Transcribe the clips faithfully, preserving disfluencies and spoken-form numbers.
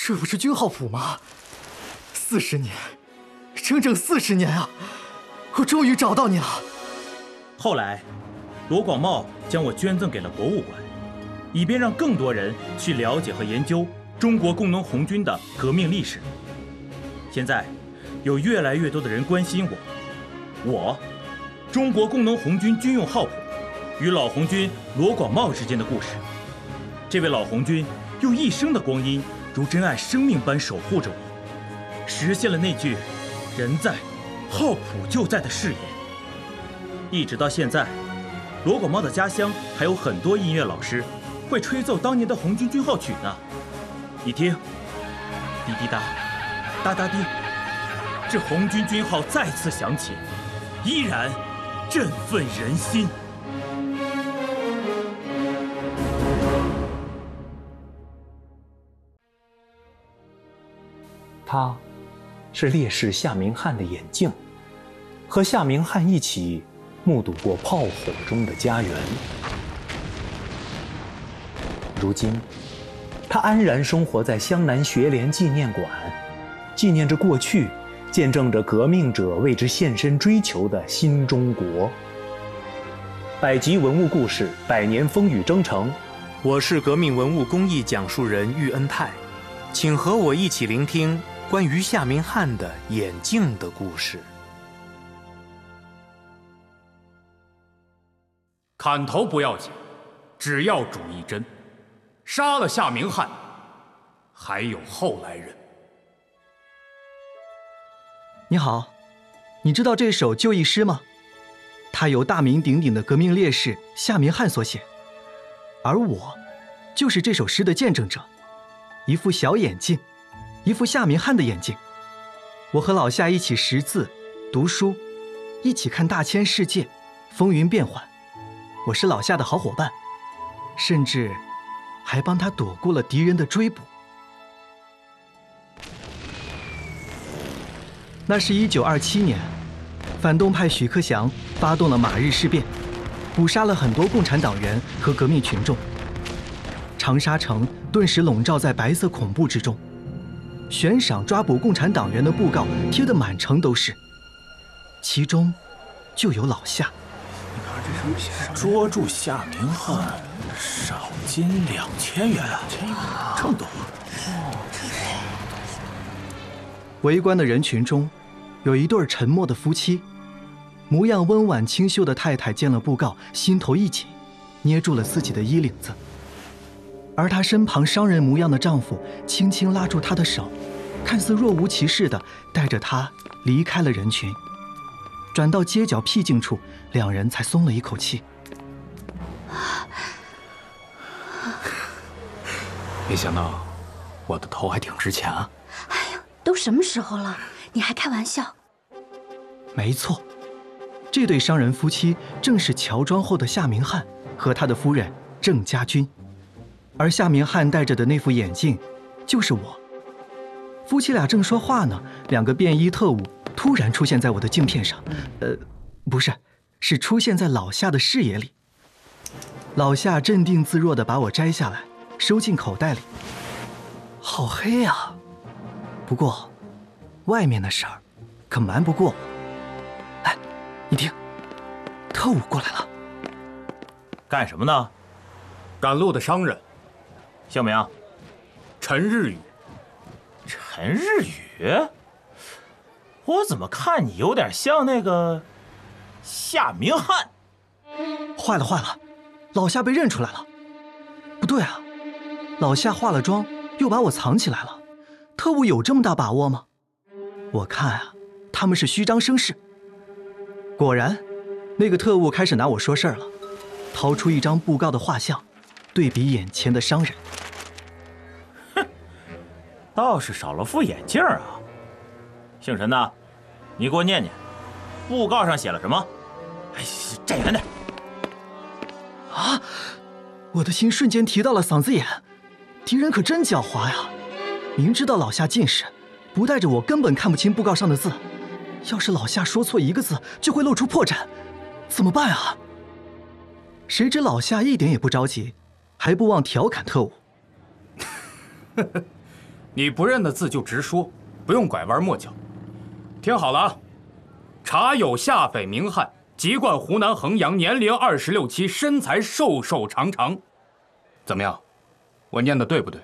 这不是军号谱吗？四十年，整整四十年啊！我终于找到你了。 后来，罗广茂将我捐赠给了博物馆，以便让更多人去了解和研究中国工农红军的革命历史。现在，有越来越多的人关心我，我，中国工农红军军用号谱与老红军罗广茂之间的故事。这位老红军用一生的光阴，如珍爱生命般守护着我，实现了那句“人在，号谱就在”的誓言。一直到现在，罗广茂的家乡还有很多音乐老师会吹奏当年的红军军号曲呢。你听，滴滴答，哒哒滴，这红军军号再次响起，依然振奋人心。 他，是烈士夏明翰的眼镜，和夏明翰一起目睹过炮火中的家园。如今，他安然生活在湘南学联纪念馆，纪念着过去，见证着革命者为之献身追求的新中国。百集文物故事，百年风雨征程。我是革命文物工艺讲述人喻恩泰，请和我一起聆听关于夏明翰的眼镜的故事。 砍头不要紧，只要主一针。杀了夏明翰，还有后来人。 你好，你知道这首就义诗吗？它由大名鼎鼎的革命烈士夏明翰所写，而我就是这首诗的见证者。一副小眼镜，一副夏明翰的眼镜。我和老夏一起识字、读书，一起看大千世界，风云变幻。我是老夏的好伙伴，甚至还帮他躲过了敌人的追捕。那是一九二七年，反动派许克祥发动了马日事变，捕杀了很多共产党员和革命群众。长沙城顿时笼罩在白色恐怖之中，悬赏抓捕共产党员的布告贴得满城都是，其中就有老夏。 捉住夏明翰，赏金两千元，这么多。 围观的人群中，有一对沉默的夫妻，模样温婉清秀的太太见了布告，心头一紧，捏住了自己的衣领子。而她身旁商人模样的丈夫轻轻拉住她的手，看似若无其事地带着她离开了人群。转到街角僻静处，两人才松了一口气。 没想到我的头还挺值钱啊！ 哎呀，都什么时候了，你还开玩笑？ 没错，这对商人夫妻正是乔装后的夏明翰和他的夫人郑家军，而夏明翰戴着的那副眼镜就是我。夫妻俩正说话呢，两个便衣特务突然出现在我的镜片上，呃，不是，是出现在老夏的视野里。老夏镇定自若地把我摘下来，收进口袋里。好黑呀！不过，外面的事儿可瞒不过我。哎，你听，特务过来了。 干什么呢？ 赶路的商人。 姓名？ 陈日宇。 陈日宇？我怎么看你有点像那个夏明翰？ 坏了坏了，老夏被认出来了。不对啊，老夏化了妆，又把我藏起来了。特务有这么大把握吗？我看啊，他们是虚张声势。果然，那个特务开始拿我说事儿了，掏出一张布告的画像，对比眼前的商人。 哼，倒是少了副眼镜啊。姓陈的，你给我念念，布告上写了什么？哎，站远点。 啊！我的心瞬间提到了嗓子眼，敌人可真狡猾呀！明知道老夏近视，不带着我根本看不清布告上的字。要是老夏说错一个字，就会露出破绽，怎么办啊？谁知老夏一点也不着急，还不忘调侃特务。 你不认的字就直说，不用拐弯抹角。听好了啊，查有下匪名汉，籍贯湖南衡阳，年龄二十六七，身材瘦瘦长长。怎么样？我念的对不对？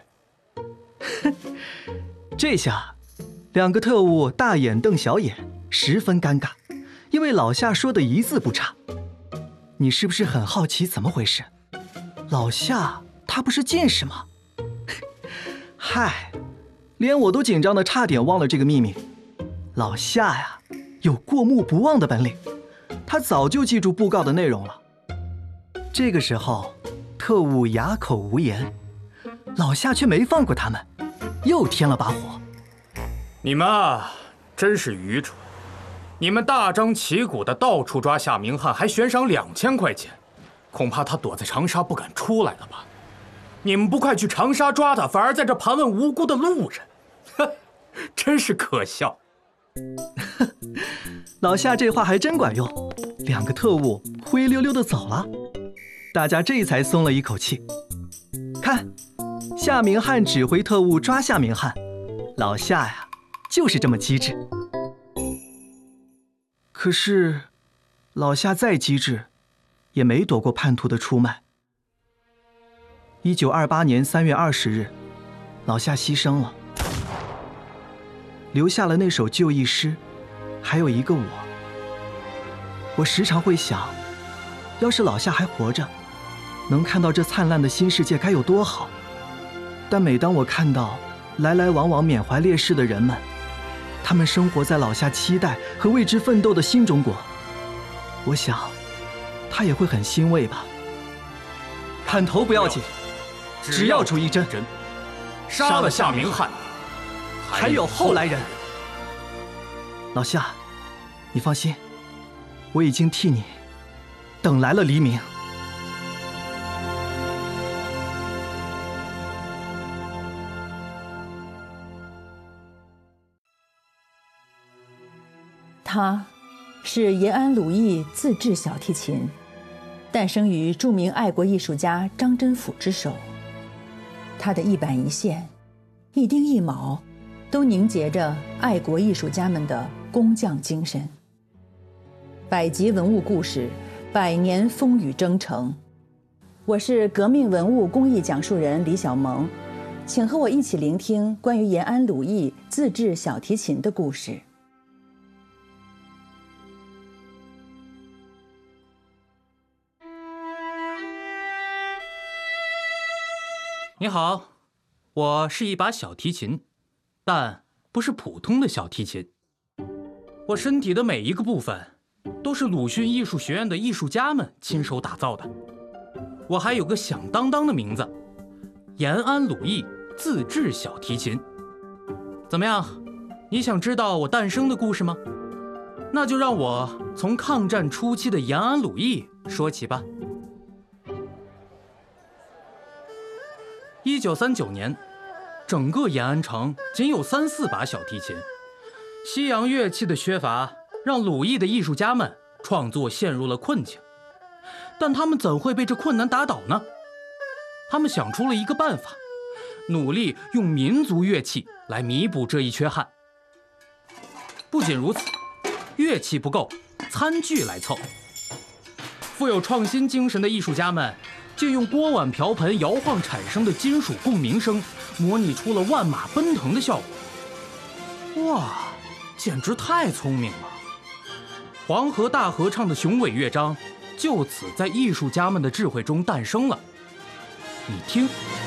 这下，两个特务大眼瞪小眼，十分尴尬，因为老夏说的一字不差。你是不是很好奇怎么回事？老夏他不是近视吗？嗨，连我都紧张的差点忘了这个秘密。老夏呀，有过目不忘的本领，他早就记住布告的内容了。这个时候，特务哑口无言，老夏却没放过他们，又添了把火。 你们啊，真是愚蠢！你们大张旗鼓的到处抓夏明翰，还悬赏两千块钱，恐怕他躲在长沙不敢出来了吧？你们不快去长沙抓他，反而在这盘问无辜的路人，哼，真是可笑。 老夏这话还真管用，两个特务灰溜溜的走了，大家这才松了一口气。看，夏明翰指挥特务抓夏明翰，老夏呀，就是这么机智。可是，老夏再机智，也没躲过叛徒的出卖。一九二八年三月二十日，老夏牺牲了，留下了那首就义诗，还有一个我。我时常会想，要是老夏还活着，能看到这灿烂的新世界该有多好。但每当我看到来来往往缅怀烈士的人们，他们生活在老夏期待和为之奋斗的新中国，我想，他也会很欣慰吧。砍头不要紧，只要主义真， 杀了夏明翰， 还有后来人。老夏，你放心，我已经替你等来了黎明。 他是延安鲁艺自制小提琴，诞生于著名爱国艺术家张真甫之手。他的一板一线、一丁一卯，都凝结着爱国艺术家们的工匠精神。百集文物故事，百年风雨征程。我是革命文物工艺讲述人李小萌，请和我一起聆听关于延安鲁艺自制小提琴的故事。 你好，我是一把小提琴，但不是普通的小提琴。我身体的每一个部分都是鲁迅艺术学院的艺术家们亲手打造的。我还有个响当当的名字，延安鲁艺自制小提琴。怎么样，你想知道我诞生的故事吗？那就让我从抗战初期的延安鲁艺说起吧。一九三九年，整个延安城仅有三四把小提琴，西洋乐器的缺乏让鲁艺的艺术家们创作陷入了困境。但他们怎会被这困难打倒呢？他们想出了一个办法，努力用民族乐器来弥补这一缺憾。不仅如此，乐器不够，餐具来凑。富有创新精神的艺术家们借用锅碗瓢盆摇晃产生的金属共鸣声，模拟出了万马奔腾的效果。哇，简直太聪明了！黄河大合唱的雄伟乐章就此在艺术家们的智慧中诞生了。你听。